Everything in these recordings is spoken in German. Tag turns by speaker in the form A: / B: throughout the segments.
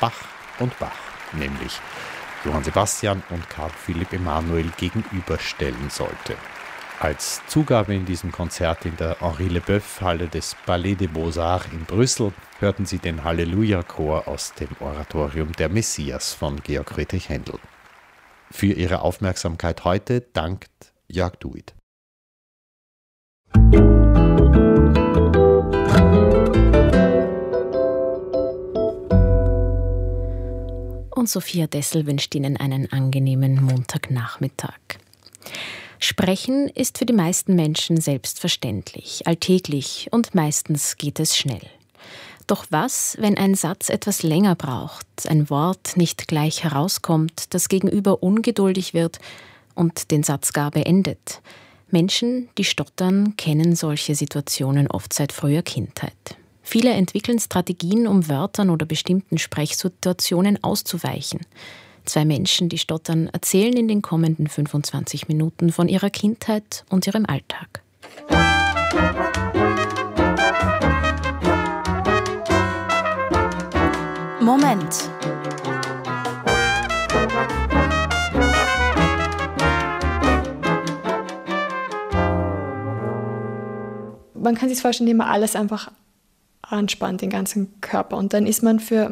A: Bach und Bach, nämlich Johann Sebastian und Karl Philipp Emanuel gegenüberstellen sollte. Als Zugabe in diesem Konzert in der Henri-Leboeuf-Halle des Palais des Beaux-Arts in Brüssel hörten Sie den Halleluja-Chor aus dem Oratorium Der Messias von Georg Friedrich Händel. Für Ihre Aufmerksamkeit heute dankt Jörg Duit.
B: Und Sophia Dessel wünscht Ihnen einen angenehmen Montagnachmittag. Sprechen ist für die meisten Menschen selbstverständlich, alltäglich und meistens geht es schnell. Doch was, wenn ein Satz etwas länger braucht, ein Wort nicht gleich herauskommt, das Gegenüber ungeduldig wird und den Satz gar beendet? Menschen, die stottern, kennen solche Situationen oft seit früher Kindheit. Viele entwickeln Strategien, um Wörtern oder bestimmten Sprechsituationen auszuweichen. Zwei Menschen, die stottern, erzählen in den kommenden 25 Minuten von ihrer Kindheit und ihrem Alltag.
C: Moment.
D: Man kann sich vorstellen, indem man alles einfach anspannt, den ganzen Körper. Und dann ist man für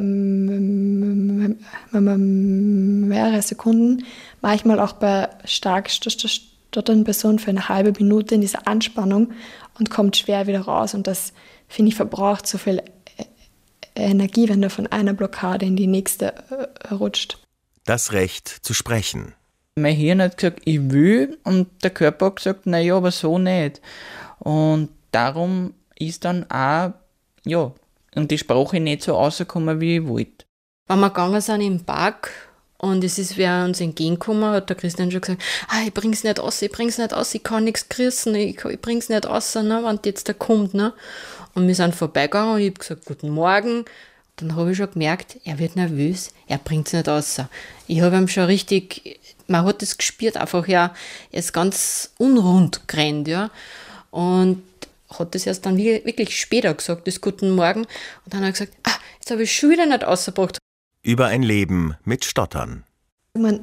D: mehrere Sekunden, manchmal auch bei stark stotternden Personen für eine halbe Minute in dieser Anspannung und kommt schwer wieder raus. Und das, finde ich, verbraucht so viel Energie, wenn du von einer Blockade in die nächste rutscht.
E: Das Recht zu sprechen.
F: Mein Hirn hat gesagt, ich will, und der Körper hat gesagt, naja, aber so nicht. Und darum ist dann auch, ja, und die Sprache nicht so rausgekommen, wie ich wollte.
G: Wenn wir gegangen sind im Park und es ist wer uns entgegengekommen, hat der Christian schon gesagt, ich bring's nicht aus, ich kann nichts grüßen, ich bring's nicht aus, ne, wenn jetzt der kommt. Ne. Und wir sind vorbeigegangen und ich habe gesagt, guten Morgen. Dann habe ich schon gemerkt, er wird nervös, er bringt's nicht aus. Ich habe ihm schon richtig, man hat das gespürt, einfach, ja, er ist ganz unrund gerannt, ja. Und hat das erst dann wirklich später gesagt, das Guten Morgen. Und dann hat er gesagt, jetzt habe ich schon wieder nicht rausgebracht.
E: Über ein Leben mit Stottern.
D: Man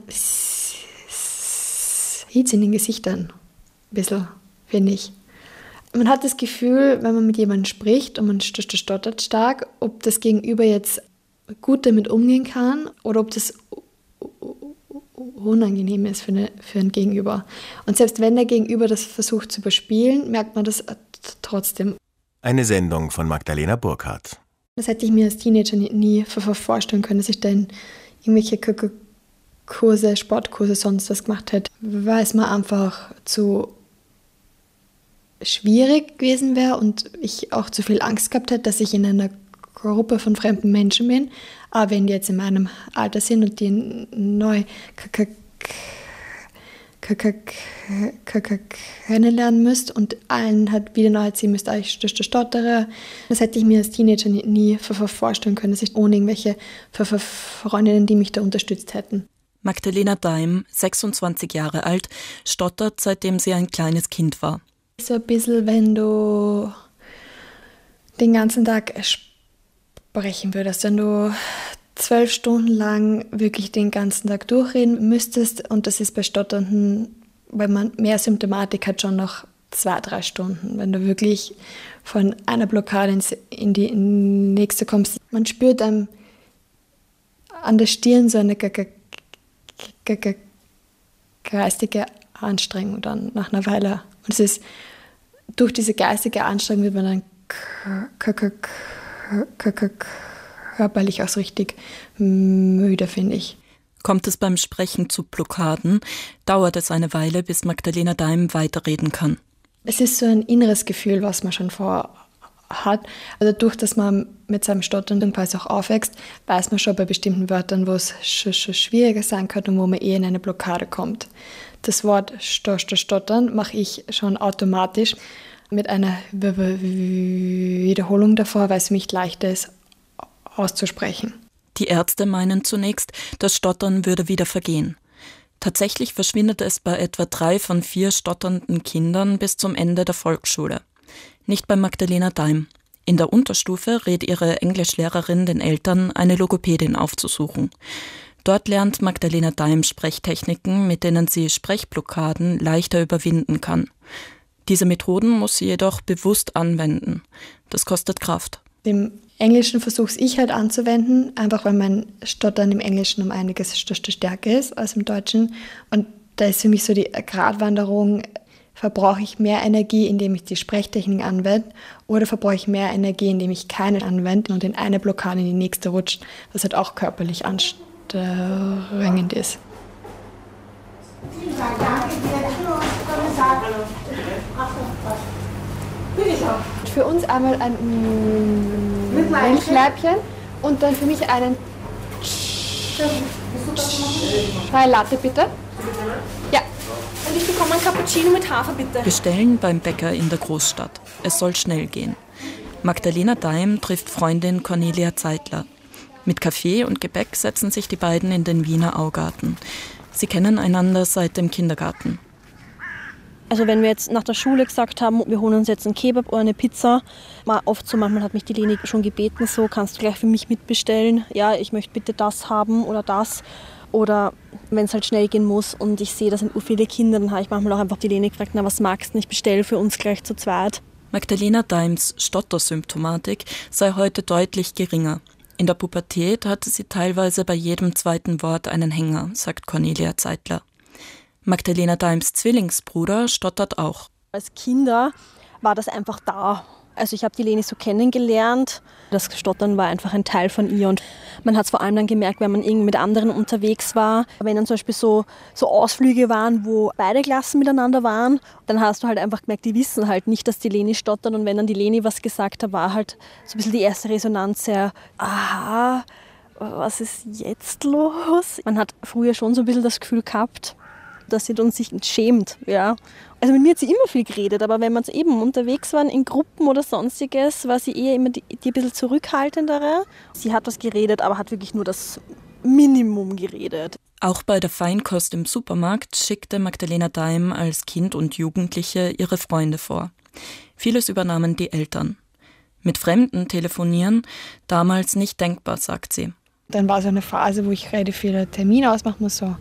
D: sieht es in den Gesichtern ein bisschen, finde ich. Man hat das Gefühl, wenn man mit jemandem spricht und man stottert stark, ob das Gegenüber jetzt gut damit umgehen kann oder ob das unangenehm ist für ein Gegenüber. Und selbst wenn der Gegenüber das versucht zu überspielen, merkt man das trotzdem.
E: Eine Sendung von Magdalena Burkhardt.
D: Das hätte ich mir als Teenager nie vorstellen können, dass ich dann irgendwelche Kurse, Sportkurse, sonst was gemacht hätte, weil es mir einfach zu schwierig gewesen wäre und ich auch zu viel Angst gehabt hätte, dass ich in einer Gruppe von fremden Menschen bin. Aber wenn die jetzt in meinem Alter sind und die neu kennenlernen müsst und allen halt wieder neu erzählen müsst, ich stottere. Das hätte ich mir als Teenager nie vorstellen können, dass ich ohne irgendwelche Freundinnen, die mich da unterstützt hätten.
C: Magdalena Daim, 26 Jahre alt, stottert, seitdem sie ein kleines Kind war.
D: So ein bisschen, wenn du den ganzen Tag sprechen würdest, wenn du 12 Stunden lang wirklich den ganzen Tag durchreden müsstest, und das ist bei Stotternden, weil man mehr Symptomatik hat, schon nach 2-3 Stunden, wenn du wirklich von einer Blockade in die nächste kommst. Man spürt an der Stirn so eine geistige Anstrengung dann nach einer Weile. Und es ist durch diese geistige Anstrengung wird man dann körperlich auch so richtig müde, finde ich.
C: Kommt es beim Sprechen zu Blockaden, dauert es eine Weile, bis Magdalena Daim weiterreden kann.
D: Es ist so ein inneres Gefühl, was man schon vorhat. Also durch, dass man mit seinem Stottern quasi auch aufwächst, weiß man schon bei bestimmten Wörtern, wo es schon schwieriger sein könnte und wo man eher in eine Blockade kommt. Das Wort Stottern mache ich schon automatisch mit einer Wiederholung davor, weil es für mich leichter ist, auszusprechen.
C: Die Ärzte meinen zunächst, das Stottern würde wieder vergehen. Tatsächlich verschwindet es bei etwa 3 von 4 stotternden Kindern bis zum Ende der Volksschule. Nicht bei Magdalena Daim. In der Unterstufe rät ihre Englischlehrerin den Eltern, eine Logopädin aufzusuchen. Dort lernt Magdalena Daim Sprechtechniken, mit denen sie Sprechblockaden leichter überwinden kann. Diese Methoden muss sie jedoch bewusst anwenden. Das kostet Kraft.
D: Im Englischen versuche ich halt anzuwenden, einfach weil mein Stottern im Englischen um einiges stärker ist als im Deutschen. Und da ist für mich so die Gratwanderung, verbrauche ich mehr Energie, indem ich die Sprechtechnik anwende, oder verbrauche ich mehr Energie, indem ich keine anwende und in eine Blockade in die nächste rutscht, was halt auch körperlich anstrengend ist. Für uns einmal ein Milchleibchen und dann für mich einen Chai Latte, bitte. Ja.
H: Und ich bekomme einen Cappuccino mit Hafer, bitte.
C: Bestellen beim Bäcker in der Großstadt. Es soll schnell gehen. Magdalena Daim trifft Freundin Cornelia Zeitler. Mit Kaffee und Gebäck setzen sich die beiden in den Wiener Augarten. Sie kennen einander seit dem Kindergarten.
H: Also wenn wir jetzt nach der Schule gesagt haben, wir holen uns jetzt einen Kebab oder eine Pizza, war oft so, manchmal hat mich die Leni schon gebeten, so, kannst du gleich für mich mitbestellen? Ja, ich möchte bitte das haben oder das. Oder wenn es halt schnell gehen muss und ich sehe, da sind viele Kinder, dann habe ich manchmal auch einfach die Leni gefragt, na, was magst du? Ich bestelle für uns gleich zu zweit.
C: Magdalena Daims Stottersymptomatik sei heute deutlich geringer. In der Pubertät hatte sie teilweise bei jedem zweiten Wort einen Hänger, sagt Cornelia Zeitler. Magdalena Daims Zwillingsbruder stottert auch.
H: Als Kinder war das einfach da. Also ich habe die Leni so kennengelernt. Das Stottern war einfach ein Teil von ihr. Und man hat es vor allem dann gemerkt, wenn man irgendwie mit anderen unterwegs war. Wenn dann zum Beispiel so Ausflüge waren, wo beide Klassen miteinander waren, dann hast du halt einfach gemerkt, die wissen halt nicht, dass die Leni stottert. Und wenn dann die Leni was gesagt hat, war halt so ein bisschen die erste Resonanz sehr, aha, was ist jetzt los? Man hat früher schon so ein bisschen das Gefühl gehabt, dass sie dann sich schämt, ja. Also mit mir hat sie immer viel geredet, aber wenn wir eben unterwegs waren in Gruppen oder sonstiges, war sie eher immer die ein bisschen zurückhaltendere. Sie hat was geredet, aber hat wirklich nur das Minimum geredet.
C: Auch bei der Feinkost im Supermarkt schickte Magdalena Daim als Kind und Jugendliche ihre Freunde vor. Vieles übernahmen die Eltern. Mit Fremden telefonieren, damals nicht denkbar, sagt sie.
D: Dann war so eine Phase, wo ich relativ viele Termine ausmachen muss, so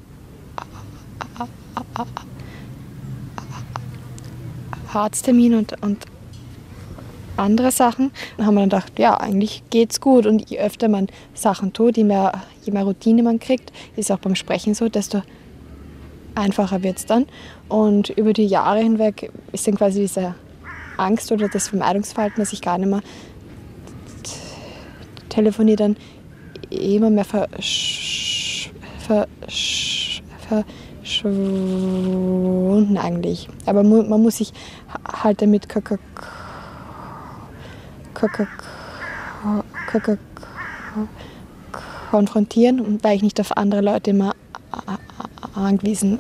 D: Arzttermin und andere Sachen. Dann haben wir dann gedacht, ja, eigentlich geht's gut. Und je öfter man Sachen tut, je mehr Routine man kriegt, ist auch beim Sprechen so, desto einfacher wird es dann. Und über die Jahre hinweg ist dann quasi diese Angst oder das Vermeidungsverhalten, dass ich gar nicht mehr telefoniere, dann immer mehr verschwunden eigentlich. Aber man muss sich halt damit konfrontieren, weil ich nicht auf andere Leute immer angewiesen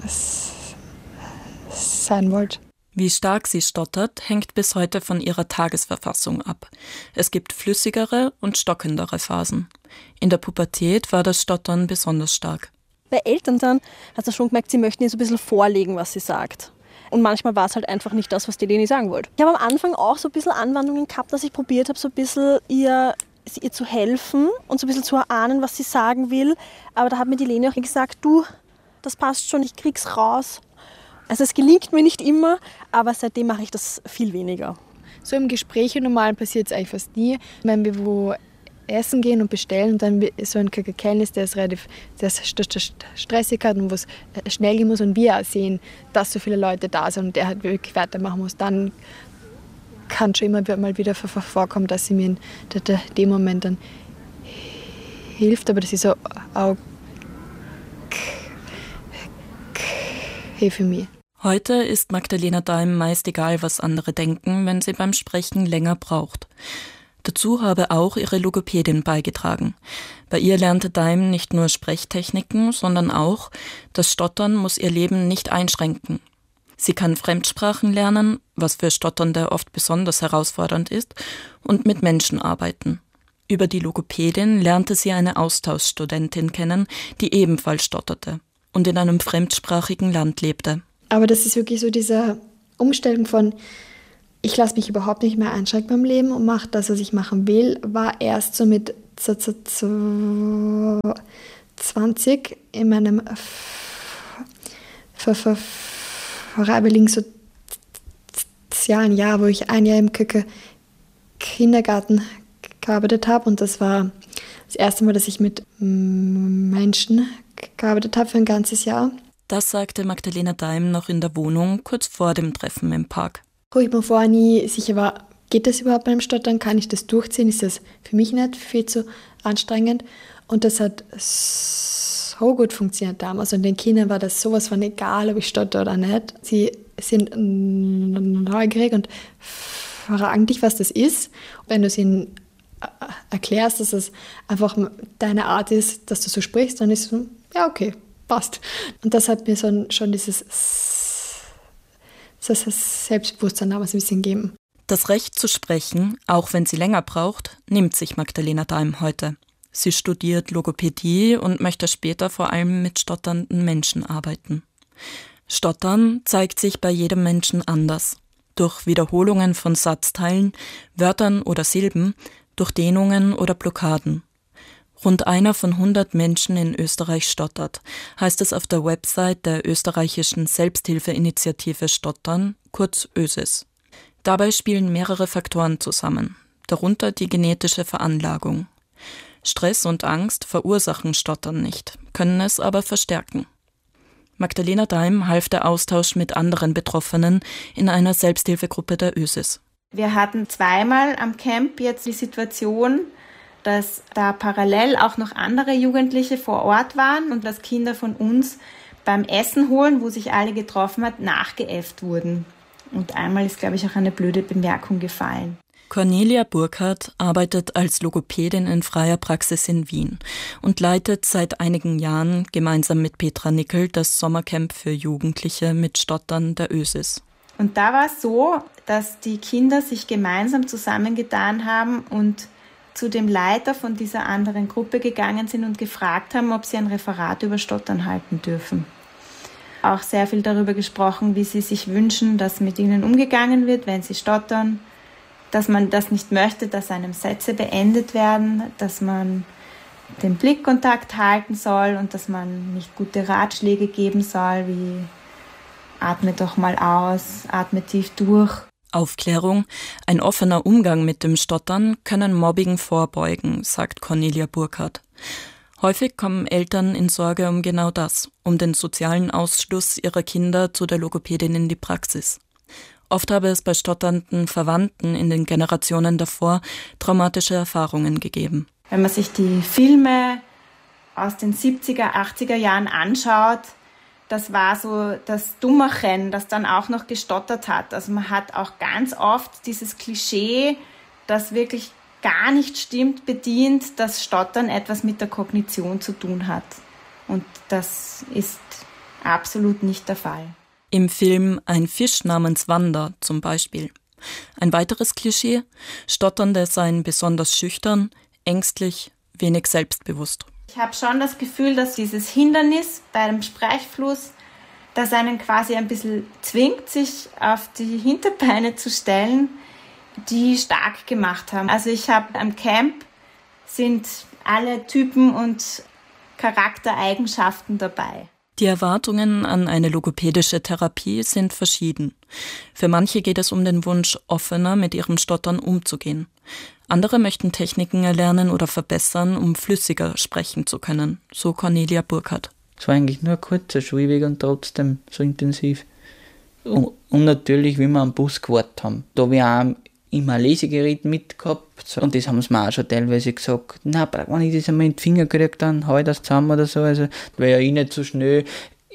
D: sein wollte.
C: Wie stark sie stottert, hängt bis heute von ihrer Tagesverfassung ab. Es gibt flüssigere und stockendere Phasen. In der Pubertät war das Stottern besonders stark.
H: Bei Eltern dann hat sie schon gemerkt, sie möchten ihr so ein bisschen vorlegen, was sie sagt. Und manchmal war es halt einfach nicht das, was die Leni sagen wollte. Ich habe am Anfang auch so ein bisschen Anwandlungen gehabt, dass ich probiert habe, so ein bisschen ihr zu helfen und so ein bisschen zu erahnen, was sie sagen will. Aber da hat mir die Leni auch gesagt, du, das passt schon, ich krieg's raus. Also es gelingt mir nicht immer, aber seitdem mache ich das viel weniger.
D: So im Gespräch normal passiert es eigentlich fast nie. Wenn wir wo essen gehen und bestellen und dann so ein Kellner ist, der ist relativ stressig hat und wo es schnell gehen muss und wir sehen, dass so viele Leute da sind und der halt wirklich weitermachen muss, dann kann schon immer mal wieder vorkommen, dass sie mir in dem Moment dann hilft, aber das ist so auch für mich.
C: Heute ist Magdalena Daim meist egal, was andere denken, wenn sie beim Sprechen länger braucht. Dazu habe auch ihre Logopädin beigetragen. Bei ihr lernte Daim nicht nur Sprechtechniken, sondern auch, das Stottern muss ihr Leben nicht einschränken. Sie kann Fremdsprachen lernen, was für Stotternde oft besonders herausfordernd ist, und mit Menschen arbeiten. Über die Logopädin lernte sie eine Austauschstudentin kennen, die ebenfalls stotterte und in einem fremdsprachigen Land lebte.
D: Aber das ist wirklich so diese Umstellung von ich lasse mich überhaupt nicht mehr einschränken beim Leben und mache das, was ich machen will, war erst so mit 20 in meinem freiwilligen sozialen Jahr, wo ich ein Jahr im Kindergarten gearbeitet habe, und das war das erste Mal, dass ich mit Menschen gearbeitet habe für ein ganzes Jahr.
C: Das sagte Magdalena Daim noch in der Wohnung kurz vor dem Treffen im Park.
D: Wo ich mir vorher nie sicher war, geht das überhaupt beim Stottern? Kann ich das durchziehen? Ist das für mich nicht viel zu anstrengend? Und das hat so gut funktioniert damals. Und den Kindern war das sowas von egal, ob ich stotter oder nicht. Sie sind neugierig und fragen dich, was das ist. Wenn du es ihnen erklärst, dass es einfach deine Art ist, dass du so sprichst, dann ist es so, ja, okay, passt. Und das hat mir schon dieses Selbstbewusstsein damals ein bisschen gegeben.
C: Das Recht zu sprechen, auch wenn sie länger braucht, nimmt sich Magdalena Daim heute. Sie studiert Logopädie und möchte später vor allem mit stotternden Menschen arbeiten. Stottern zeigt sich bei jedem Menschen anders. Durch Wiederholungen von Satzteilen, Wörtern oder Silben, durch Dehnungen oder Blockaden. Rund einer von 100 Menschen in Österreich stottert, heißt es auf der Website der österreichischen Selbsthilfeinitiative Stottern, kurz ÖSIS. Dabei spielen mehrere Faktoren zusammen, darunter die genetische Veranlagung. Stress und Angst verursachen Stottern nicht, können es aber verstärken. Magdalena Daim half der Austausch mit anderen Betroffenen in einer Selbsthilfegruppe der ÖSIS.
I: Wir hatten zweimal am Camp jetzt die Situation, dass da parallel auch noch andere Jugendliche vor Ort waren und dass Kinder von uns beim Essen holen, wo sich alle getroffen hat, nachgeäfft wurden. Und einmal ist, glaube ich, auch eine blöde Bemerkung gefallen.
C: Cornelia Burkhardt arbeitet als Logopädin in freier Praxis in Wien und leitet seit einigen Jahren gemeinsam mit Petra Nickel das Sommercamp für Jugendliche mit Stottern der ÖSIS.
I: Und da war es so, dass die Kinder sich gemeinsam zusammengetan haben und zu dem Leiter von dieser anderen Gruppe gegangen sind und gefragt haben, ob sie ein Referat über Stottern halten dürfen. Auch sehr viel darüber gesprochen, wie sie sich wünschen, dass mit ihnen umgegangen wird, wenn sie stottern, dass man das nicht möchte, dass einem Sätze beendet werden, dass man den Blickkontakt halten soll und dass man nicht gute Ratschläge geben soll, wie atme doch mal aus, atme tief durch.
C: Aufklärung, ein offener Umgang mit dem Stottern können Mobbing vorbeugen, sagt Cornelia Burkhardt. Häufig kommen Eltern in Sorge um genau das, um den sozialen Ausschluss ihrer Kinder zu der Logopädin in die Praxis. Oft habe es bei stotternden Verwandten in den Generationen davor traumatische Erfahrungen gegeben.
I: Wenn man sich die Filme aus den 70er, 80er Jahren anschaut, das war so das Dummerchen, das dann auch noch gestottert hat. Also man hat auch ganz oft dieses Klischee, das wirklich gar nicht stimmt, bedient, dass Stottern etwas mit der Kognition zu tun hat. Und das ist absolut nicht der Fall.
C: Im Film Ein Fisch namens Wanda zum Beispiel. Ein weiteres Klischee, Stotternde seien besonders schüchtern, ängstlich, wenig selbstbewusst.
I: Ich habe schon das Gefühl, dass dieses Hindernis bei dem Sprechfluss, das einen quasi ein bisschen zwingt, sich auf die Hinterbeine zu stellen, die stark gemacht haben. Also ich habe am Camp sind alle Typen und Charaktereigenschaften dabei.
C: Die Erwartungen an eine logopädische Therapie sind verschieden. Für manche geht es um den Wunsch, offener mit ihrem Stottern umzugehen. Andere möchten Techniken erlernen oder verbessern, um flüssiger sprechen zu können, so Cornelia Burkhardt.
F: Es war eigentlich nur ein kurzer Schulweg und trotzdem so intensiv. Und natürlich, wie wir am Bus gewartet haben. Da habe ich auch immer ein Lesegerät mitgehabt. Und das haben sie mir auch schon teilweise gesagt, na, wenn ich das einmal in den Finger kriege, dann hau ich das zusammen oder so. Also, weil ja ich nicht so schnell,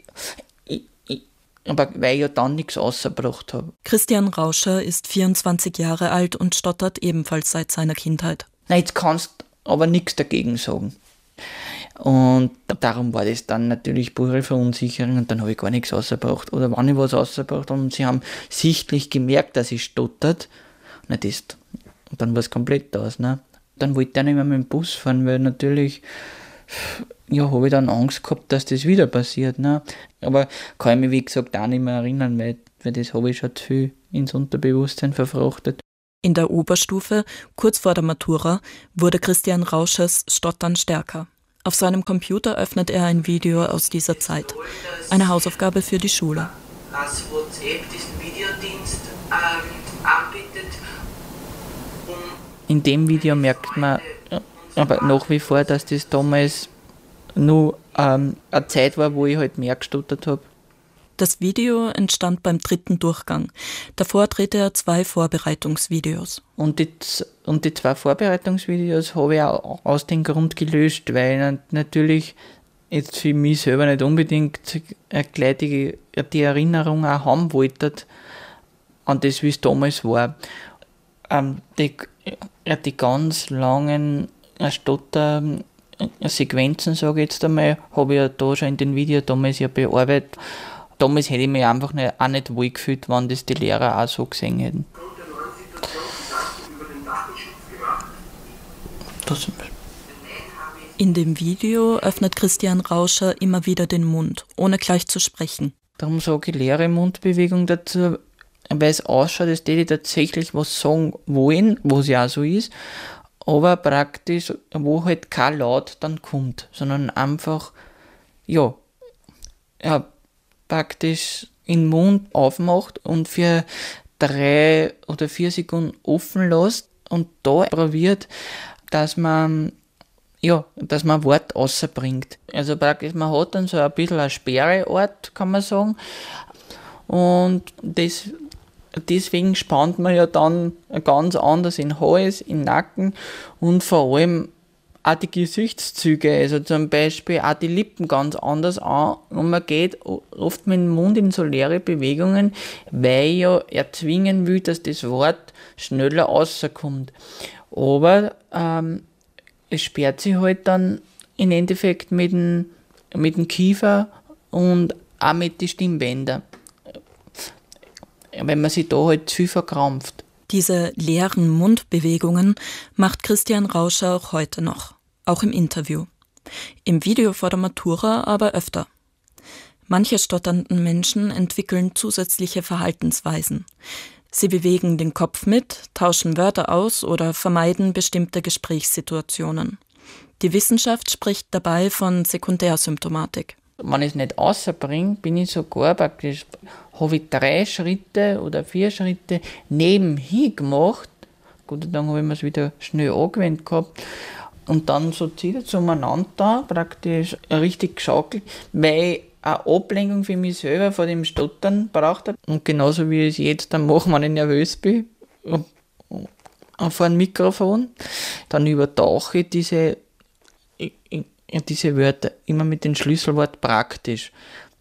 F: aber weil ich ja dann nichts rausgebracht habe.
C: Christian Rauscher ist 24 Jahre alt und stottert ebenfalls seit seiner Kindheit.
F: Na, jetzt kannst du aber nichts dagegen sagen. Und darum war das dann natürlich pure Verunsicherung und dann habe ich gar nichts rausgebracht. Oder wenn ich was rausgebracht habe und sie haben sichtlich gemerkt, dass ich stottert, na das. Und dann war es komplett aus. Ne? Dann wollte ich nicht mehr mit dem Bus fahren, weil natürlich ja, habe ich dann Angst gehabt, dass das wieder passiert. Ne? Aber kann ich mich, wie gesagt, auch nicht mehr erinnern, weil das habe ich schon zu viel ins Unterbewusstsein verfrachtet.
C: In der Oberstufe, kurz vor der Matura, wurde Christian Rauschers Stottern stärker. Auf seinem Computer öffnet er ein Video aus dieser Zeit. Eine Hausaufgabe für die Schule.
J: Dass WhatsApp diesen Videodienst anbietet,
F: in dem Video merkt man aber nach wie vor, dass das damals nur eine Zeit war, wo ich halt mehr gestottert habe.
C: Das Video entstand beim 3. Durchgang. Davor drehte er 2 Vorbereitungsvideos.
F: Und die 2 Vorbereitungsvideos habe ich auch aus dem Grund gelöscht, weil ich natürlich jetzt für mich selber nicht unbedingt gleich die Erinnerung auch haben wollte an das, wie es damals war. Die ganz langen Stottersequenzen, sage ich jetzt einmal, habe ich ja da schon in den Videos damals ja bearbeitet. Damals hätte ich mich einfach auch nicht wohl gefühlt, wenn das die Lehrer auch so gesehen hätten.
C: In dem Video öffnet Christian Rauscher immer wieder den Mund, ohne gleich zu sprechen.
F: Darum sage ich leere Mundbewegung dazu, weil es ausschaut, als hätte ich tatsächlich was sagen wollen, was ja auch so ist, aber praktisch, wo halt kein Laut dann kommt, sondern einfach, praktisch den Mund aufmacht und für 3 oder 4 Sekunden offen lässt und da probiert, dass man Wort rausbringt. Also praktisch, man hat dann so ein bisschen eine Sperreort, kann man sagen, und deswegen spannt man ja dann ganz anders in den Hals, in den Nacken und vor allem auch die Gesichtszüge, also zum Beispiel auch die Lippen ganz anders an und man geht oft mit dem Mund in so leere Bewegungen, weil ja erzwingen will, dass das Wort schneller rauskommt. Aber es sperrt sich halt dann im Endeffekt mit dem Kiefer und auch mit den Stimmbändern, wenn man sich da halt zu viel verkrampft.
C: Diese leeren Mundbewegungen macht Christian Rauscher auch heute noch, auch im Interview. Im Video vor der Matura aber öfter. Manche stotternden Menschen entwickeln zusätzliche Verhaltensweisen. Sie bewegen den Kopf mit, tauschen Wörter aus oder vermeiden bestimmte Gesprächssituationen. Die Wissenschaft spricht dabei von Sekundärsymptomatik.
F: Wenn ich es nicht rausbringe, bin ich sogar praktisch, habe ich 3 Schritte oder 4 Schritte nebenhin gemacht. Gott sei Dank habe ich mir es wieder schnell angewendet gehabt. Und dann so zieht es umeinander, praktisch richtig geschaukelt, weil ich eine Ablenkung für mich selber von dem Stottern braucht habe. Und genauso wie ich es jetzt dann mache, wenn ich nervös bin, vor einem Mikrofon, dann übertauche ich diese Wörter immer mit dem Schlüsselwort praktisch.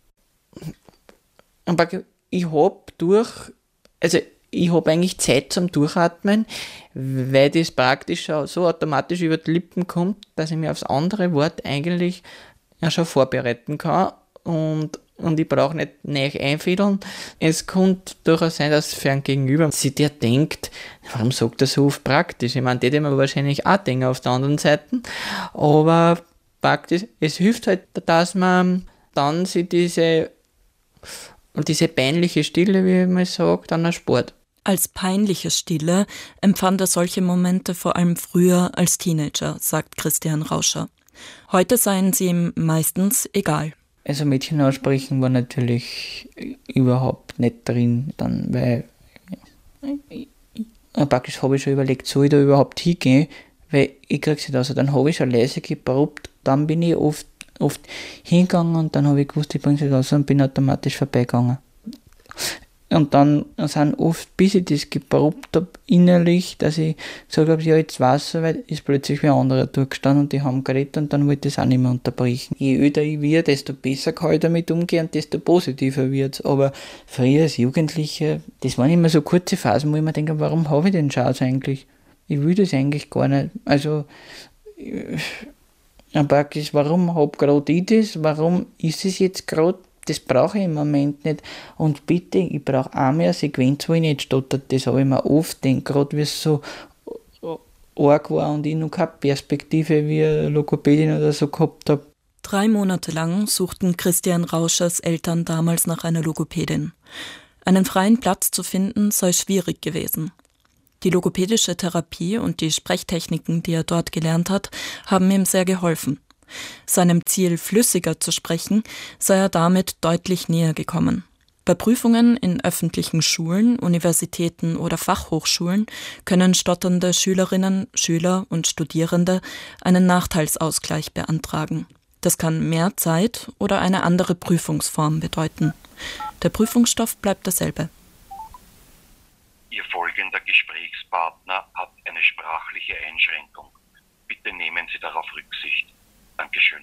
F: Aber ich habe eigentlich Zeit zum Durchatmen, weil das praktisch so automatisch über die Lippen kommt, dass ich mich aufs andere Wort eigentlich ja schon vorbereiten kann und ich brauche nicht neu einfädeln. Es könnte durchaus sein, dass für ein Gegenüber sich der denkt, warum sagt er so oft praktisch? Ich meine, das hätte man wahrscheinlich auch denken auf der anderen Seite, aber praktisch, es hilft halt, dass man dann sich diese peinliche Stille, wie man sagt, dann erspart.
C: Als peinliche Stille empfand er solche Momente vor allem früher als Teenager, sagt Christian Rauscher. Heute seien sie ihm meistens egal.
F: Also Mädchen aussprechen war natürlich überhaupt nicht drin, dann, weil praktisch habe ich schon überlegt, soll ich da überhaupt hingehen, weil ich kriege es nicht aus. Dann habe ich schon leise geprobt, dann bin ich oft hingegangen und dann habe ich gewusst, ich bringe es nicht aus und bin automatisch vorbeigegangen. Und dann sind oft, bis ich das geprobt habe, innerlich, dass ich gesagt habe, ja, jetzt weiß ich soweit, ist plötzlich wie ein anderer durchgestanden und die haben geredet und dann wollte ich das auch nicht mehr unterbrechen. Je öder ich werde, desto besser kann ich damit umgehen und desto positiver wird es. Aber früher als Jugendlicher, das waren immer so kurze Phasen, wo ich mir denke, warum habe ich den Schatz eigentlich? Ich will das eigentlich gar nicht. Also, praktisch, warum habe gerade ich das? Warum ist es jetzt gerade? Das brauche ich im Moment nicht. Und bitte, ich brauche auch mehr eine Sequenz, wo ich nicht stottert. Das habe ich mir oft gedacht, gerade wie es so arg war und ich noch keine Perspektive wie eine Logopädin oder so gehabt habe.
C: 3 Monate lang suchten Christian Rauschers Eltern damals nach einer Logopädin. Einen freien Platz zu finden sei schwierig gewesen. Die logopädische Therapie und die Sprechtechniken, die er dort gelernt hat, haben ihm sehr geholfen. Seinem Ziel, flüssiger zu sprechen, sei er damit deutlich näher gekommen. Bei Prüfungen in öffentlichen Schulen, Universitäten oder Fachhochschulen können stotternde Schülerinnen, Schüler und Studierende einen Nachteilsausgleich beantragen. Das kann mehr Zeit oder eine andere Prüfungsform bedeuten. Der Prüfungsstoff bleibt derselbe.
K: Ihr folgender Gesprächspartner hat eine sprachliche Einschränkung. Bitte nehmen Sie darauf Rücksicht. Dankeschön.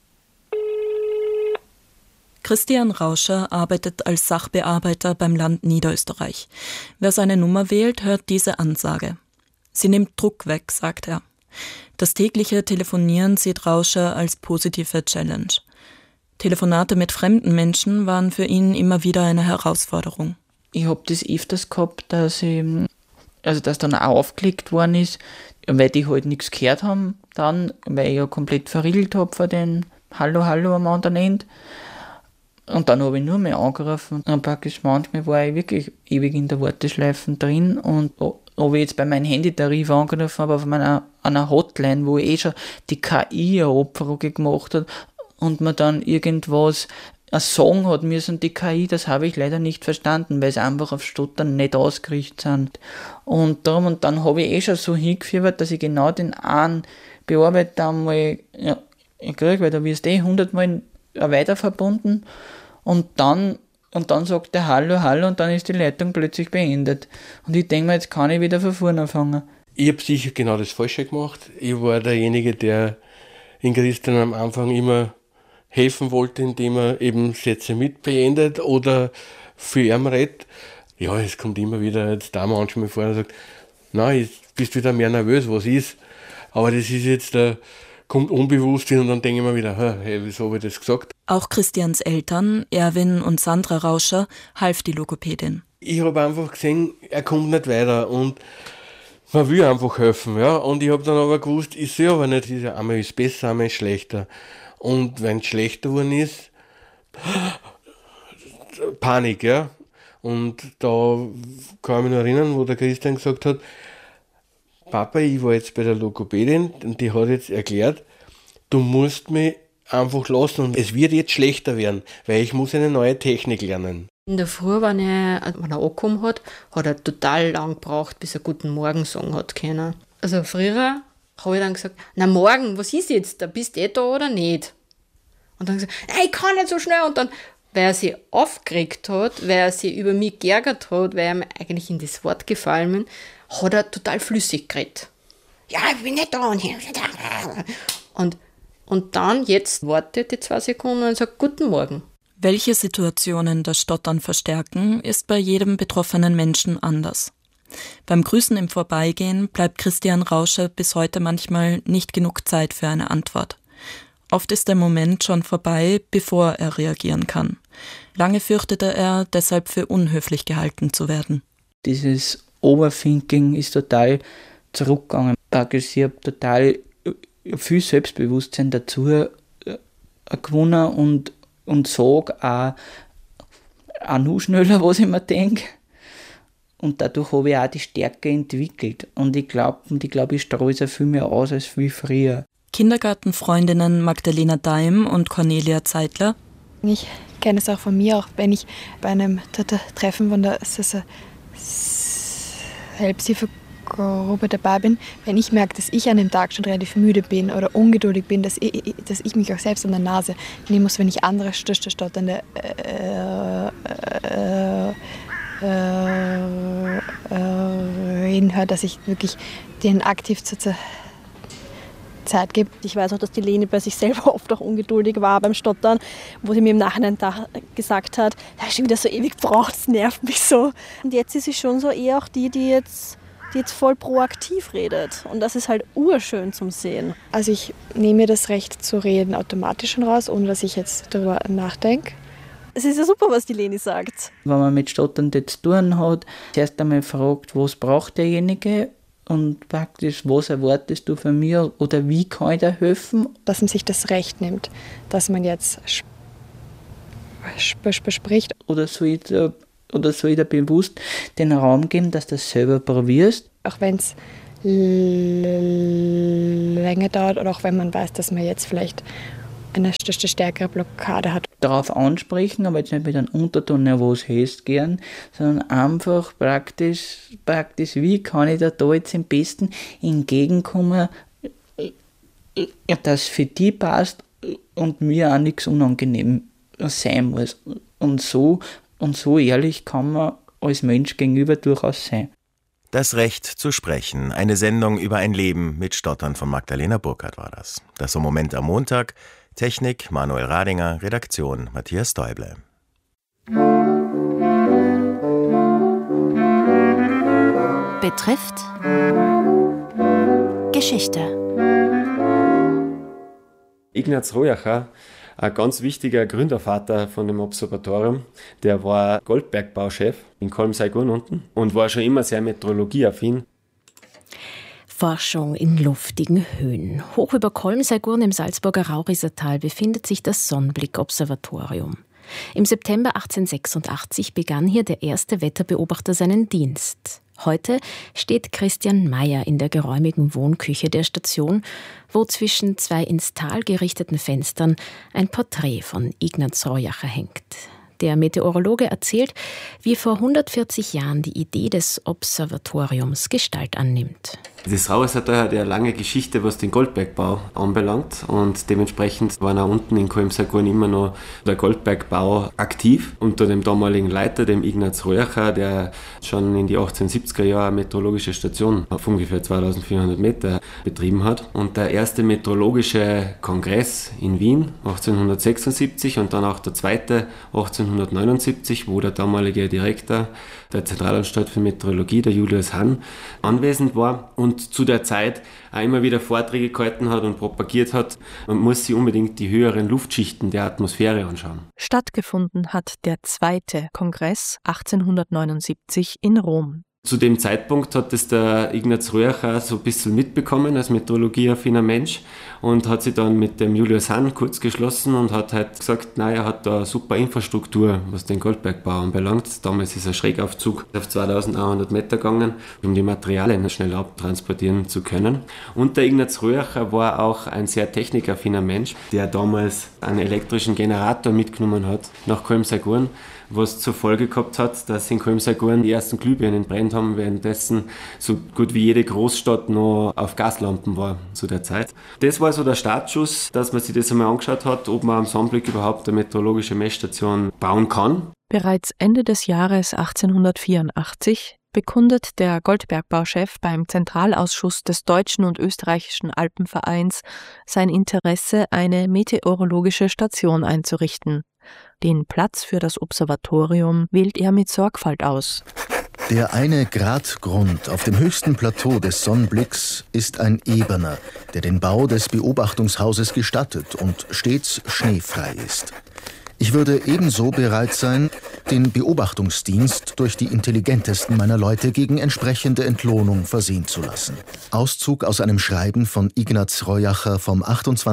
C: Christian Rauscher arbeitet als Sachbearbeiter beim Land Niederösterreich. Wer seine Nummer wählt, hört diese Ansage. Sie nimmt Druck weg, sagt er. Das tägliche Telefonieren sieht Rauscher als positive Challenge. Telefonate mit fremden Menschen waren für ihn immer wieder eine Herausforderung.
F: Ich habe das öfters gehabt, dass dann auch aufgelegt worden ist, weil die halt nichts gehört haben, weil ich ja komplett verriegelt habe von den Hallo am anderen Ende. Und dann habe ich nur mehr angerufen und dann praktisch manchmal war ich wirklich ewig in der Warteschleife drin und ob ich jetzt bei meinem Handytarif angerufen habe, auf einer Hotline, wo ich schon die KI eine Abfrage gemacht hat und man dann irgendwas sagen hat müssen, die KI, das habe ich leider nicht verstanden, weil sie einfach auf Stottern nicht ausgerichtet sind. Und dann habe ich schon so hingeführt, dass ich genau den einen Bearbeiter einmal kriege, weil da wirst 100-mal weiter verbunden und dann sagt der Hallo und dann ist die Leitung plötzlich beendet. Und ich denke mir, jetzt kann ich wieder von vorne anfangen.
L: Ich habe sicher genau das Falsche gemacht. Ich war derjenige, der in Christian am Anfang immer helfen wollte, indem er eben Sätze mit beendet oder für ihn redet. Ja, es kommt immer wieder jetzt da manchmal vor und sagt, nein, jetzt bist du wieder mehr nervös, was ist? Aber das ist jetzt kommt unbewusst hin und dann denke ich mir wieder, hey, wieso habe ich das gesagt?
C: Auch Christians Eltern, Erwin und Sandra Rauscher, half die Logopädin.
L: Ich habe einfach gesehen, er kommt nicht weiter und man will einfach helfen. Ja? Und ich habe dann aber gewusst, ich sehe aber nicht, einmal ist es besser, einmal ist es schlechter. Und wenn es schlechter geworden ist, Panik, ja. Und da kann ich mich noch erinnern, wo der Christian gesagt hat, Papa, ich war jetzt bei der Logopädin und die hat jetzt erklärt, du musst mich einfach lassen und es wird jetzt schlechter werden, weil ich muss eine neue Technik lernen.
G: In der Früh, wenn er angekommen hat er total lang gebraucht, bis er Guten Morgen sagen hat können. Also früher habe ich dann gesagt, na morgen, was ist jetzt, da bist du da oder nicht? Und dann gesagt, ich kann nicht so schnell. Und dann, weil er sich aufgeregt hat, weil er sich über mich geärgert hat, weil er mir eigentlich in das Wort gefallen ist, hat er total flüssig geredet. Ja, ich bin nicht da. Und dann, jetzt wartet die 2 Sekunden und sagt, Guten Morgen.
C: Welche Situationen das Stottern verstärken, ist bei jedem betroffenen Menschen anders. Beim Grüßen im Vorbeigehen bleibt Christian Rauscher bis heute manchmal nicht genug Zeit für eine Antwort. Oft ist der Moment schon vorbei, bevor er reagieren kann. Lange fürchtete er, deshalb für unhöflich gehalten zu werden.
F: Dieses Overthinking ist total zurückgegangen. Ich habe total viel Selbstbewusstsein dazu gewonnen und sage auch noch schneller, was ich mir denke. Und dadurch habe ich auch die Stärke entwickelt. Und ich glaube, ich strahle es viel mehr aus als wie früher.
C: Kindergartenfreundinnen Magdalena Daim und Cornelia Zeitler.
D: Ich kenne es auch von mir, auch wenn ich bei einem Treffen von der Selbsthilfegruppe dabei bin, wenn ich merke, dass ich an dem Tag schon relativ müde bin oder ungeduldig bin, dass ich mich auch selbst an der Nase nehmen muss, wenn ich andere stotternde reden höre, dass ich wirklich denen aktiv zur Zeit gibt.
H: Ich weiß auch, dass die Leni bei sich selber oft auch ungeduldig war beim Stottern, wo sie mir im Nachhinein gesagt hat, da hast du wieder so ewig gebraucht, das nervt mich so. Und jetzt ist sie schon so eher auch die jetzt voll proaktiv redet. Und das ist halt urschön zum Sehen.
D: Also ich nehme mir das Recht zu reden automatisch schon raus, ohne dass ich jetzt darüber nachdenke.
H: Es ist ja super, was die Leni sagt.
F: Wenn man mit Stottern zu tun hat, zuerst einmal fragt, was braucht derjenige und praktisch, was erwartest du von mir oder wie kann ich dir helfen?
D: Dass man sich das Recht nimmt, dass man jetzt bespricht.
F: Oder soll ich dir bewusst den Raum geben, dass du das selber probierst?
D: Auch wenn es länger dauert oder auch wenn man weiß, dass man jetzt vielleicht eine stärkere Blockade hat.
F: Darauf ansprechen, aber jetzt nicht mit einem Unterton, na was hast gern, sondern einfach praktisch, wie kann ich da jetzt am besten entgegenkommen, dass für die passt und mir auch nichts unangenehm sein muss. Und so ehrlich kann man als Mensch gegenüber durchaus sein.
E: Das Recht zu sprechen. Eine Sendung über ein Leben mit Stottern von Magdalena Burkhardt war das. Das So Moment am Montag. Technik Manuel Radinger, Redaktion Matthias Däuble.
B: Betrifft Geschichte.
M: Ignaz Royacher, ein ganz wichtiger Gründervater von dem Observatorium, der war Goldbergbauchef in Kolmseigur unten und war schon immer sehr meteorologieaffin.
B: Forschung in luftigen Höhen. Hoch über Kolmseigur im Salzburger Raurisertal befindet sich das Sonnenblick-Observatorium. Im September 1886 begann hier der erste Wetterbeobachter seinen Dienst. Heute steht Christian Mayer in der geräumigen Wohnküche der Station, wo zwischen zwei ins Tal gerichteten Fenstern ein Porträt von Ignaz Royacher hängt. Der Meteorologe erzählt, wie vor 140 Jahren die Idee des Observatoriums Gestalt annimmt.
M: Das Raurisertal hat eine lange Geschichte, was den Goldbergbau anbelangt, und dementsprechend war auch unten in Kolmseigur immer noch der Goldbergbau aktiv unter dem damaligen Leiter, dem Ignaz Royacher, der schon in die 1870er Jahre eine meteorologische Station auf ungefähr 2400 Meter betrieben hat. Und der erste meteorologische Kongress in Wien 1876 und dann auch der zweite 1879, wo der damalige Direktor der Zentralanstalt für Meteorologie, der Julius Hann, anwesend war und zu der Zeit auch immer wieder Vorträge gehalten hat und propagiert hat, man muss sich unbedingt die höheren Luftschichten der Atmosphäre anschauen.
N: Stattgefunden hat der zweite Kongress 1879 in Rom.
M: Zu dem Zeitpunkt hat es der Ignaz Royacher so ein bisschen mitbekommen als meteorologieaffiner Mensch und hat sich dann mit dem Julius Hann kurz geschlossen und hat halt gesagt, er hat da eine super Infrastruktur, was den Goldbergbau anbelangt. Damals ist ein Schrägaufzug auf 2100 Meter gegangen, um die Materialien schnell abtransportieren zu können. Und der Ignaz Royacher war auch ein sehr technikaffiner Mensch, der damals einen elektrischen Generator mitgenommen hat nach Kolmseigur, was zur Folge gehabt hat, dass in Kolmseigur die ersten Glühbirnen brennt haben, währenddessen so gut wie jede Großstadt noch auf Gaslampen war zu der Zeit. Das war so der Startschuss, dass man sich das einmal angeschaut hat, ob man am Sonnenblick überhaupt eine meteorologische Messstation bauen kann.
N: Bereits Ende des Jahres 1884 bekundet der Goldbergbauchef beim Zentralausschuss des Deutschen und Österreichischen Alpenvereins sein Interesse, eine meteorologische Station einzurichten. Den Platz für das Observatorium wählt er mit Sorgfalt aus.
O: Der 1 Grad Grund auf dem höchsten Plateau des Sonnenblicks ist ein ebener, der den Bau des Beobachtungshauses gestattet und stets schneefrei ist. Ich würde ebenso bereit sein, den Beobachtungsdienst durch die intelligentesten meiner Leute gegen entsprechende Entlohnung versehen zu lassen. Auszug aus einem Schreiben von Ignaz Royacher vom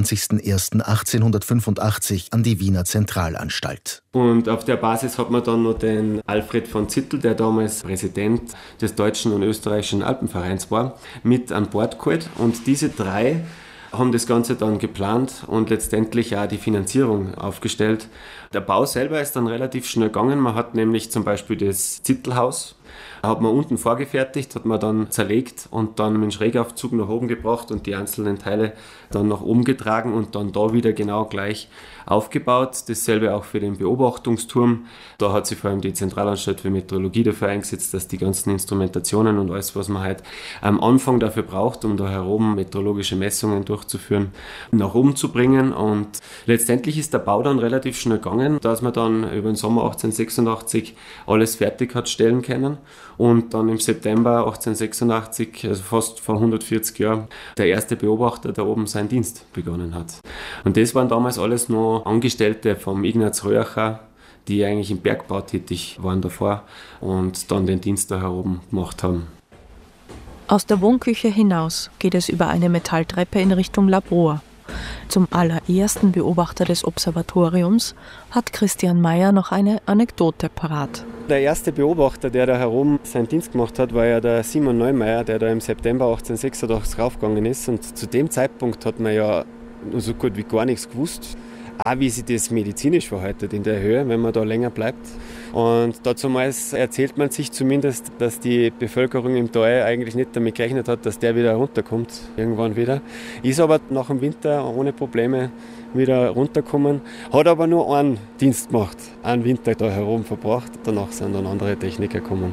O: 28.01.1885 an die Wiener Zentralanstalt.
M: Und auf der Basis hat man dann noch den Alfred von Zittel, der damals Präsident des Deutschen und Österreichischen Alpenvereins war, mit an Bord geholt. Und diese drei haben das Ganze dann geplant und letztendlich auch die Finanzierung aufgestellt. Der Bau selber ist dann relativ schnell gegangen. Man hat nämlich zum Beispiel das Zittelhaus, hat man unten vorgefertigt, hat man dann zerlegt und dann mit dem Schrägaufzug nach oben gebracht und die einzelnen Teile dann nach oben getragen und dann da wieder genau gleich aufgebaut. Dasselbe auch für den Beobachtungsturm. Da hat sich vor allem die Zentralanstalt für Meteorologie dafür eingesetzt, dass die ganzen Instrumentationen und alles, was man halt am Anfang dafür braucht, um da herum meteorologische Messungen durchzuführen, nach oben zu bringen. Und letztendlich ist der Bau dann relativ schnell gegangen, dass man dann über den Sommer 1886 alles fertig hat stellen können. Und dann im September 1886, also fast vor 140 Jahren, der erste Beobachter da oben seinen Dienst begonnen hat. Und das waren damals alles noch Angestellte vom Ignaz Royacher, die eigentlich im Bergbau tätig waren davor und dann den Dienst da heroben gemacht haben.
N: Aus der Wohnküche hinaus geht es über eine Metalltreppe in Richtung Labor. Zum allerersten Beobachter des Observatoriums hat Christian Meyer noch eine Anekdote parat.
P: Der erste Beobachter, der da herum seinen Dienst gemacht hat, war ja der Simon Neumeier, der da im September 1886 raufgegangen ist. Und zu dem Zeitpunkt hat man ja so gut wie gar nichts gewusst. Auch wie sich das medizinisch verhält in der Höhe, wenn man da länger bleibt. Und dazumals erzählt man sich zumindest, dass die Bevölkerung im Tal eigentlich nicht damit gerechnet hat, dass der wieder runterkommt, irgendwann wieder. Ist aber nach dem Winter ohne Probleme wieder runtergekommen, hat aber nur einen Dienst gemacht, einen Winter da herum verbracht. Danach sind dann andere Techniker gekommen.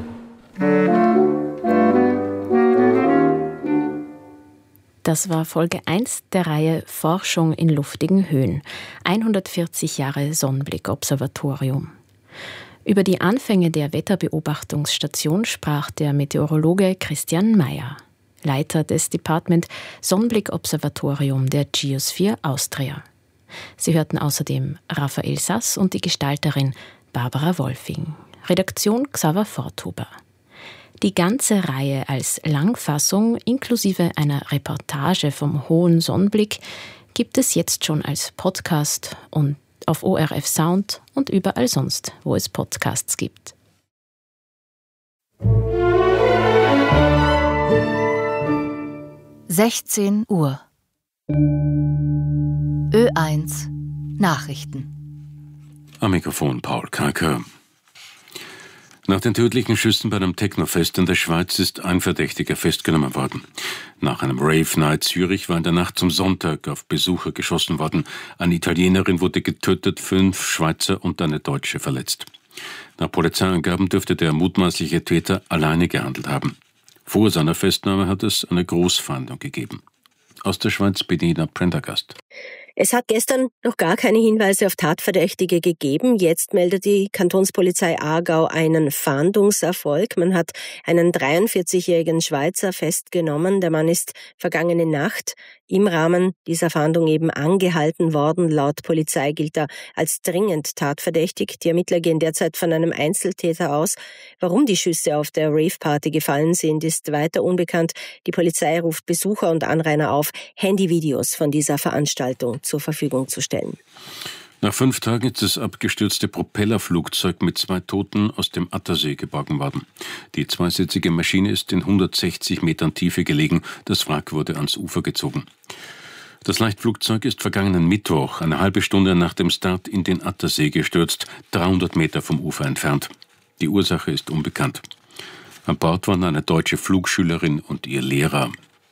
B: Das war Folge 1 der Reihe Forschung in luftigen Höhen. 140 Jahre Sonnenblick-Observatorium. Über die Anfänge der Wetterbeobachtungsstation sprach der Meteorologe Christian Meyer, Leiter des Department Sonnenblick-Observatorium der Geosphere Austria. Sie hörten außerdem Raphael Sass und die Gestalterin Barbara Wolfing. Redaktion Xaver Forthuber. Die ganze Reihe als Langfassung inklusive einer Reportage vom hohen Sonnenblick gibt es jetzt schon als Podcast und auf ORF Sound und überall sonst, wo es Podcasts gibt.
Q: (16 Uhr) Ö1 Nachrichten.
R: Am Mikrofon Paul Kaker. Nach den tödlichen Schüssen bei einem Technofest in der Schweiz ist ein Verdächtiger festgenommen worden. Nach einem Rave Night Zürich war in der Nacht zum Sonntag auf Besucher geschossen worden. Eine Italienerin wurde getötet, 5 Schweizer und eine Deutsche verletzt. Nach Polizeiangaben dürfte der mutmaßliche Täter alleine gehandelt haben. Vor seiner Festnahme hat es eine Großfahndung gegeben. Aus der Schweiz Bedina Prendergast.
S: Es hat gestern noch gar keine Hinweise auf Tatverdächtige gegeben. Jetzt meldet die Kantonspolizei Aargau einen Fahndungserfolg. Man hat einen 43-jährigen Schweizer festgenommen. Der Mann ist vergangene Nacht im Rahmen dieser Fahndung eben angehalten worden. Laut Polizei gilt er als dringend tatverdächtig. Die Ermittler gehen derzeit von einem Einzeltäter aus. Warum die Schüsse auf der Rave-Party gefallen sind, ist weiter unbekannt. Die Polizei ruft Besucher und Anrainer auf, Handyvideos von dieser Veranstaltung zur Verfügung zu stellen.
R: Nach 5 Tagen ist das abgestürzte Propellerflugzeug mit 2 Toten aus dem Attersee geborgen worden. Die zweisitzige Maschine ist in 160 Metern Tiefe gelegen. Das Wrack wurde ans Ufer gezogen. Das Leichtflugzeug ist vergangenen Mittwoch, eine halbe Stunde nach dem Start, in den Attersee gestürzt, 300 Meter vom Ufer entfernt. Die Ursache ist unbekannt. An Bord waren eine deutsche Flugschülerin und ihr Lehrer.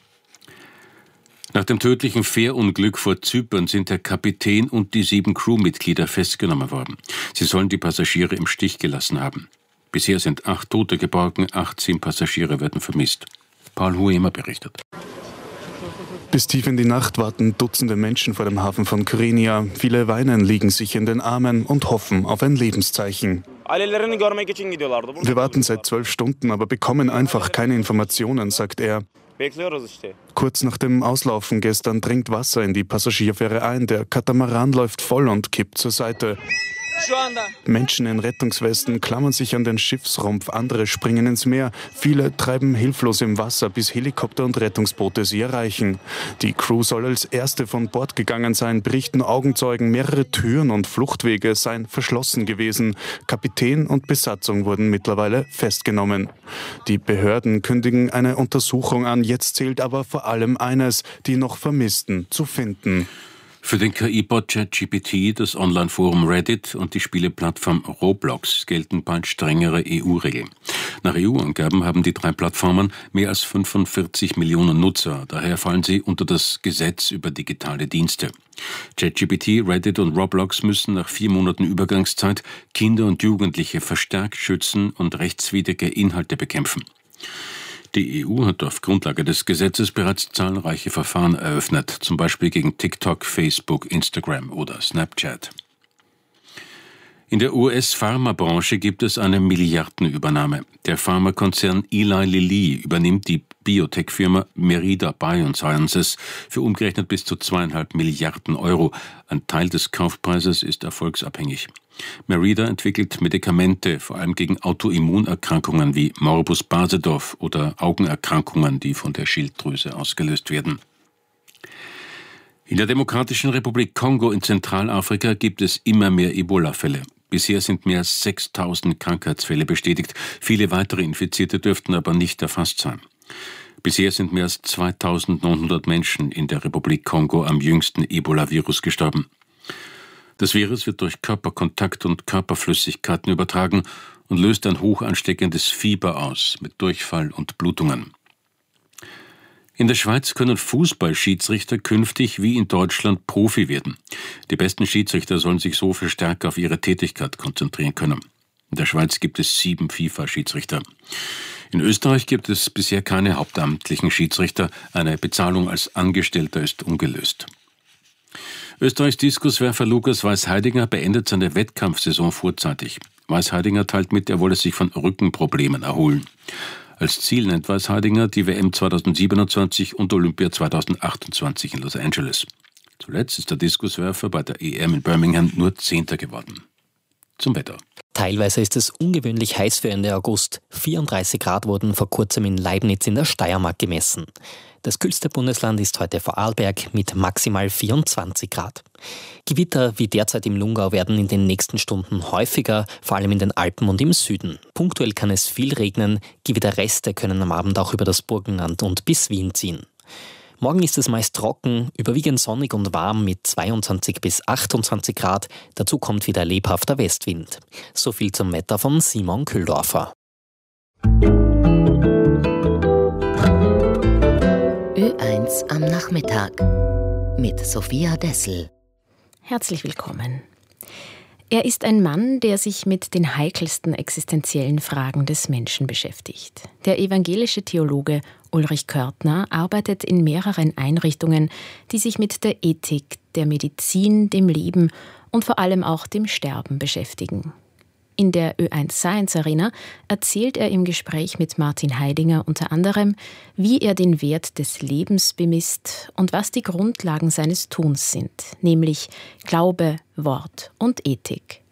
R: Nach dem tödlichen Fährunglück vor Zypern sind der Kapitän und die 7 Crewmitglieder festgenommen worden. Sie sollen die Passagiere im Stich gelassen haben. Bisher sind 8 Tote geborgen, 18 Passagiere werden vermisst. Paul Huemer berichtet.
T: Bis tief in die Nacht warten Dutzende Menschen vor dem Hafen von Kyrenia. Viele weinen, liegen sich in den Armen und hoffen auf ein Lebenszeichen. Wir warten seit 12 Stunden, aber bekommen einfach keine Informationen, sagt er. Kurz nach dem Auslaufen gestern dringt Wasser in die Passagierfähre ein. Der Katamaran läuft voll und kippt zur Seite. Menschen in Rettungswesten klammern sich an den Schiffsrumpf, andere springen ins Meer. Viele treiben hilflos im Wasser, bis Helikopter und Rettungsboote sie erreichen. Die Crew soll als erste von Bord gegangen sein, berichten Augenzeugen. Mehrere Türen und Fluchtwege seien verschlossen gewesen. Kapitän und Besatzung wurden mittlerweile festgenommen. Die Behörden kündigen eine Untersuchung an. Jetzt zählt aber vor allem eines, die noch Vermissten zu finden.
R: Für den KI-Bot ChatGPT, das Online-Forum Reddit und die Spieleplattform Roblox gelten bald strengere EU-Regeln. Nach EU-Angaben haben die 3 Plattformen mehr als 45 Millionen Nutzer. Daher fallen sie unter das Gesetz über digitale Dienste. ChatGPT, Reddit und Roblox müssen nach 4 Monaten Übergangszeit Kinder und Jugendliche verstärkt schützen und rechtswidrige Inhalte bekämpfen. Die EU hat auf Grundlage des Gesetzes bereits zahlreiche Verfahren eröffnet, zum Beispiel gegen TikTok, Facebook, Instagram oder Snapchat. In der US-Pharmabranche gibt es eine Milliardenübernahme. Der Pharmakonzern Eli Lilly übernimmt die Biotech-Firma Merida Biosciences für umgerechnet bis zu 2,5 Milliarden Euro. Ein Teil des Kaufpreises ist erfolgsabhängig. Merida entwickelt Medikamente, vor allem gegen Autoimmunerkrankungen wie Morbus Basedorf oder Augenerkrankungen, die von der Schilddrüse ausgelöst werden. In der Demokratischen Republik Kongo in Zentralafrika gibt es immer mehr Ebola-Fälle. Bisher sind mehr als 6.000 Krankheitsfälle bestätigt. Viele weitere Infizierte dürften aber nicht erfasst sein. Bisher sind mehr als 2.900 Menschen in der Republik Kongo am jüngsten Ebola-Virus gestorben. Das Virus wird durch Körperkontakt und Körperflüssigkeiten übertragen und löst ein hoch ansteckendes Fieber aus mit Durchfall und Blutungen. In der Schweiz können Fußballschiedsrichter künftig wie in Deutschland Profi werden. Die besten Schiedsrichter sollen sich so viel stärker auf ihre Tätigkeit konzentrieren können. In der Schweiz gibt es 7 FIFA-Schiedsrichter. In Österreich gibt es bisher keine hauptamtlichen Schiedsrichter. Eine Bezahlung als Angestellter ist ungelöst. Österreichs Diskuswerfer Lukas Weiß-Heidinger beendet seine Wettkampfsaison vorzeitig. Weiß-Heidinger teilt mit, er wolle sich von Rückenproblemen erholen. Als Ziel nennt Weiß-Heidinger die WM 2027 und Olympia 2028 in Los Angeles. Zuletzt ist der Diskuswerfer bei der EM in Birmingham nur 10. geworden. Zum Wetter.
U: Teilweise ist es ungewöhnlich heiß für Ende August. 34 Grad wurden vor kurzem in Leibniz in der Steiermark gemessen. Das kühlste Bundesland ist heute Vorarlberg mit maximal 24 Grad. Gewitter wie derzeit im Lungau werden in den nächsten Stunden häufiger, vor allem in den Alpen und im Süden. Punktuell kann es viel regnen, Gewitterreste können am Abend auch über das Burgenland und bis Wien ziehen. Morgen ist es meist trocken, überwiegend sonnig und warm mit 22 bis 28 Grad. Dazu kommt wieder lebhafter Westwind. So viel zum Wetter von Simon Kühldorfer.
Q: Ö1 am Nachmittag mit Sophia Dessel.
B: Herzlich willkommen. Er ist ein Mann, der sich mit den heikelsten existenziellen Fragen des Menschen beschäftigt. Der evangelische Theologe Ulrich Körtner arbeitet in mehreren Einrichtungen, die sich mit der Ethik, der Medizin, dem Leben und vor allem auch dem Sterben beschäftigen. In der Ö1 Science Arena erzählt er im Gespräch mit Martin Heidinger unter anderem, wie er den Wert des Lebens bemisst und was die Grundlagen seines Tuns sind, nämlich Glaube, Wort und Ethik.